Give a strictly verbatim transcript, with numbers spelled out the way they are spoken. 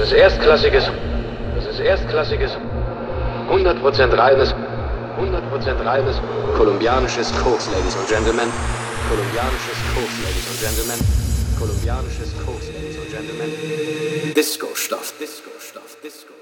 ist erstklassiges, das ist erstklassiges, hundert Prozent reines, hundert Prozent reines kolumbianisches Koks, Ladies and Gentlemen. Kolumbianisches Koks, Ladies and Gentlemen. Kolumbianisches Koks, Ladies and Gentlemen. Disco-Stoff, Disco-Stoff, Disco.